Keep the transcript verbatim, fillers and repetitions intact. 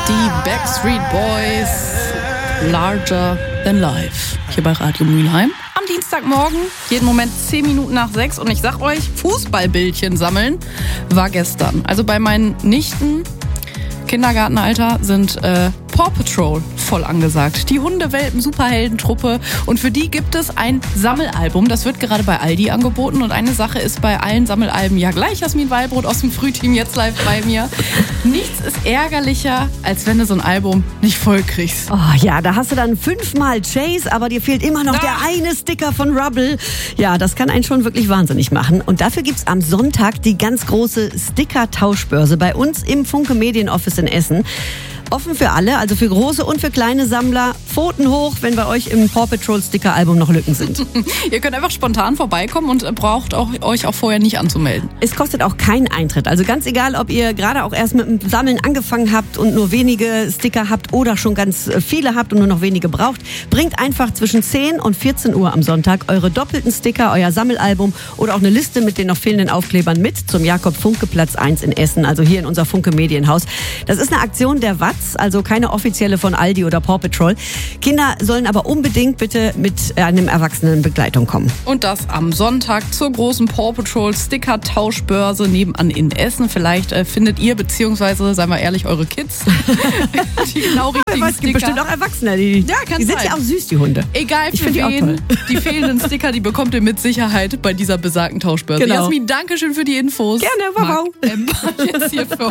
Die Backstreet Boys, Larger Than Life, hier bei Radio Mülheim. Am Dienstagmorgen, jeden Moment zehn Minuten nach sechs. Und ich sag euch, Fußballbildchen sammeln war gestern. Also bei meinen Nichten, Kindergartenalter, sind äh, Paw Patrol voll angesagt. Die Hundewelpen-Superheldentruppe. Und für die gibt es ein Sammelalbum. Das wird gerade bei Aldi angeboten. Und eine Sache ist bei allen Sammelalben ja gleich. Jasmin Wallbrot aus dem Frühteam jetzt live bei mir. Nichts ist ärgerlicher, als wenn du so ein Album nicht voll kriegst. Oh ja, da hast du dann fünfmal Chase, aber dir fehlt immer noch Ach. der eine Sticker von Rubble. Ja, das kann einen schon wirklich wahnsinnig machen. Und dafür gibt's am Sonntag die ganz große Sticker-Tauschbörse bei uns im Funke Medienoffice in Essen. Offen für alle, also für große und für kleine Sammler. Pfoten hoch, wenn bei euch im Paw Patrol Sticker Album noch Lücken sind. Ihr könnt einfach spontan vorbeikommen und braucht auch, euch auch vorher nicht anzumelden. Es kostet auch keinen Eintritt. Also ganz egal, ob ihr gerade auch erst mit dem Sammeln angefangen habt und nur wenige Sticker habt oder schon ganz viele habt und nur noch wenige braucht. Bringt einfach zwischen zehn und vierzehn Uhr am Sonntag eure doppelten Sticker, euer Sammelalbum oder auch eine Liste mit den noch fehlenden Aufklebern mit zum Jakob-Funke-Platz eins in Essen, also hier in unser Funke Medienhaus. Das ist eine Aktion der Watz, also keine offizielle von Aldi oder Paw Patrol. Kinder sollen aber unbedingt bitte mit einem erwachsenen Begleitung kommen. Und das am Sonntag zur großen Paw Patrol Sticker-Tauschbörse nebenan in Essen. Vielleicht äh, findet ihr, beziehungsweise, seien wir ehrlich, eure Kids die genau richtigen Aber es gibt Sticker. bestimmt auch Erwachsene, die, Ja, kann die sind sein. ja auch süß, die Hunde. Egal Ich für find die auch wen, toll. die fehlenden Sticker, die bekommt ihr mit Sicherheit bei dieser besagten Tauschbörse. Genau. Jasmin, danke schön für die Infos. Gerne, wow, wow. Marc Ember jetzt hier für